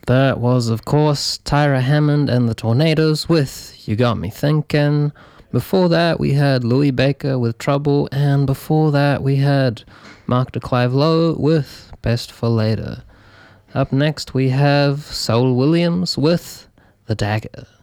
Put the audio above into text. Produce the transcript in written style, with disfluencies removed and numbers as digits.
That was, of course, Tyra Hammond and the Tornadoes with You Got Me Thinking. Before that, we had Louis Baker with Trouble, and before that, we had Mark de Clive Lowe with Best for Later. Up next, we have Saul Williams with The Dagger.